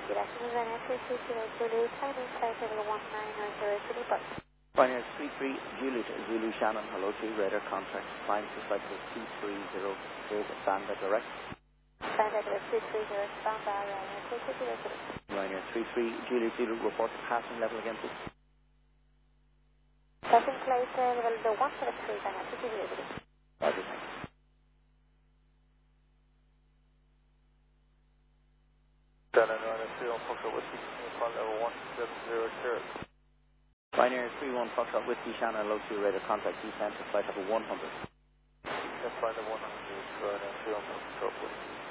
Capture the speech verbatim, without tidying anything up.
good afternoon, Ryanair three three zero Zulu, Chinese flight level one nine nine zero to depart. Ryanair three three Juliet Zulu Shannon, hello to radar contact, flying to flight level two three zero, hold standard direct. Standard direct two three zero, standard Ryanair three three zero Zulu. Ryanair three three Juliet Zulu, report passing level again please. Passing flight uh, level the one seven three, Ryanair three three zero Zulu. Roger, thanks. Ryanair three one Foxtrot Whiskey, flight level one seven zero Charles. Ryanair three one Foxtrot Whiskey Shannon, hello to radar contact, descend to flight level one hundred. Yes, flight level one hundred, Ryanair three one Foxtrot Whiskey.